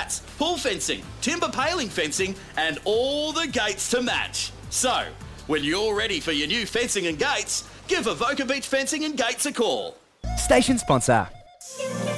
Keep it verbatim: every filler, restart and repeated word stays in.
mats, pool fencing, timber paling fencing, and all the gates to match. So, when you're ready for your new fencing and gates, give Avoca Beach Fencing and Gates a call. Station sponsor.